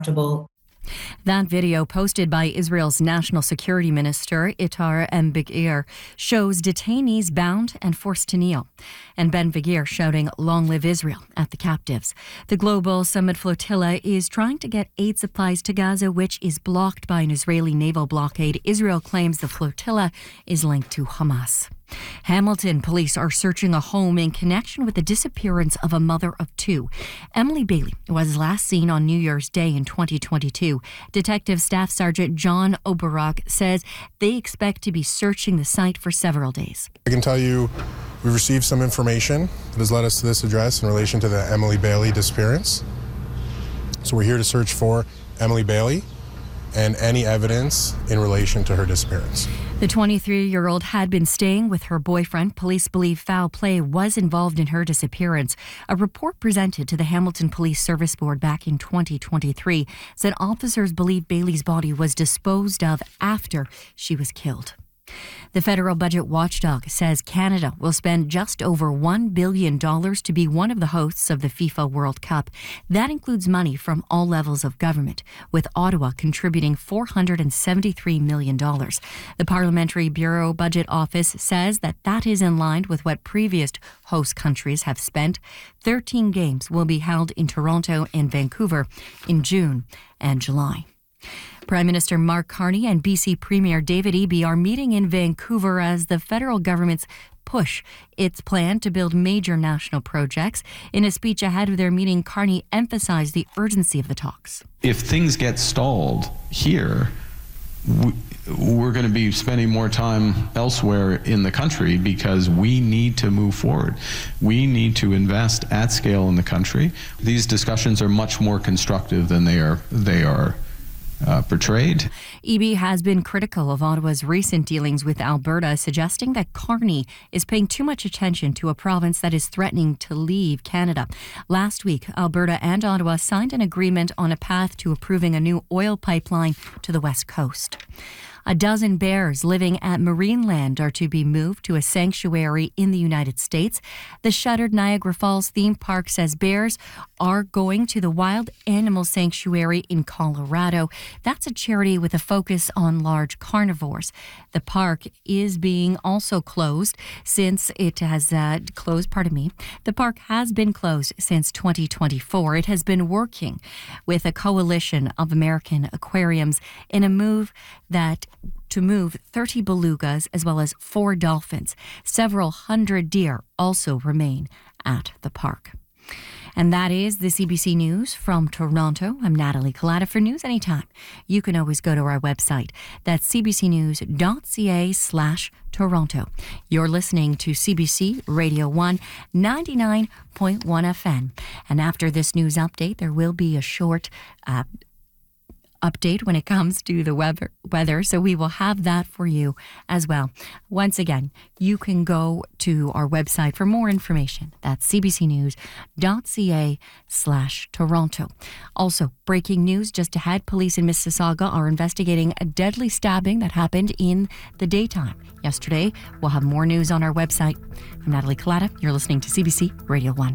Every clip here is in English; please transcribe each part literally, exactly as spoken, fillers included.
That video, posted by Israel's National Security Minister Itamar Ben-Gvir, shows detainees bound and forced to kneel, and Ben-Gvir shouting "Long live Israel" at the captives. The Global Summit Flotilla is trying to get aid supplies to Gaza, which is blocked by an Israeli naval blockade. Israel claims the flotilla is linked to Hamas. Hamilton police are searching a home in connection with the disappearance of a mother of two. Emily Bailey was last seen on New Year's Day in twenty twenty-two. Detective Staff Sergeant John Oberach says they expect to be searching the site for several days. I can tell you we've received some information that has led us to this address in relation to the Emily Bailey disappearance. So we're here to search for Emily Bailey and any evidence in relation to her disappearance. The twenty-three-year-old had been staying with her boyfriend. Police believe foul play was involved in her disappearance. A report presented to the Hamilton Police Service Board back in twenty twenty-three said officers believe Bailey's body was disposed of after she was killed. The federal budget watchdog says Canada will spend just over one billion dollars to be one of the hosts of the FIFA World Cup. That includes money from all levels of government, with Ottawa contributing four hundred seventy-three million dollars. The Parliamentary Bureau Budget Office says that that is in line with what previous host countries have spent. thirteen games will be held in Toronto and Vancouver in June and July. Prime Minister Mark Carney and B C Premier David Eby are meeting in Vancouver as the federal government's push its plan to build major national projects. In a speech ahead of their meeting, Carney emphasized the urgency of the talks. If things get stalled here, we're going to be spending more time elsewhere in the country because we need to move forward. We need to invest at scale in the country. These discussions are much more constructive than they are they are Uh, portrayed. Eby has been critical of Ottawa's recent dealings with Alberta, suggesting that Carney is paying too much attention to a province that is threatening to leave Canada. Last week, Alberta and Ottawa signed an agreement on a path to approving a new oil pipeline to the West Coast. A dozen bears living at Marineland are to be moved to a sanctuary in the United States. The shuttered Niagara Falls theme park says bears are going to the Wild Animal Sanctuary in Colorado. That's a charity with a focus on large carnivores. The park is being also closed since it has uh, closed, pardon me. The park has been closed since twenty twenty-four. It has been working with a coalition of American aquariums in a move that to move thirty belugas as well as four dolphins. Several hundred deer also remain at the park. And that is the C B C News from Toronto. I'm Natalie Collada. For news anytime, you can always go to our website. That's cbcnews.ca slash Toronto. You're listening to C B C Radio one, ninety-nine point one F M. And after this news update, there will be a short uh, update when it comes to the weather, weather, so we will have that for you as well. Once again, you can go to our website for more information. That's cbcnews.ca slash Toronto. Also, breaking news just ahead, police in Mississauga are investigating a deadly stabbing that happened in the daytime yesterday. We'll have more news on our website. I'm Natalie Collada. You're listening to C B C Radio one.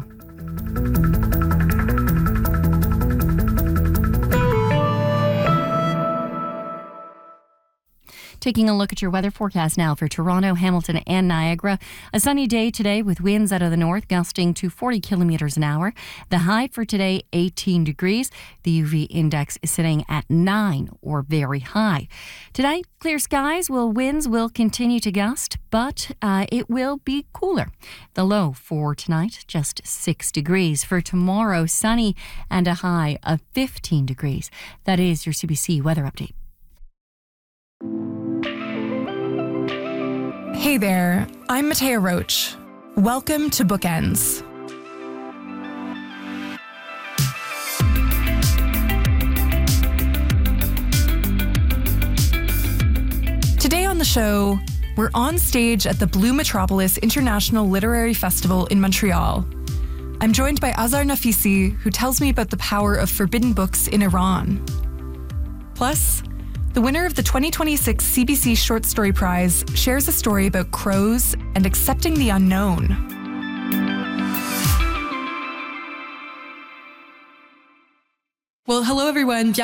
Taking a look at your weather forecast now for Toronto, Hamilton and Niagara. A sunny day today with winds out of the north gusting to forty kilometers an hour. The high for today, eighteen degrees. The U V index is sitting at nine or very high. Tonight, clear skies. Well, winds will continue to gust, but uh, it will be cooler. The low for tonight, just six degrees. For tomorrow, sunny and a high of fifteen degrees. That is your C B C weather update. Hey there, I'm Matea Roach. Welcome to Bookends. Today on the show, we're on stage at the Blue Metropolis International Literary Festival in Montreal. I'm joined by Azar Nafisi, who tells me about the power of forbidden books in Iran. Plus, the winner of the twenty twenty-six C B C Short Story Prize shares a story about crows and accepting the unknown. Well, hello everyone.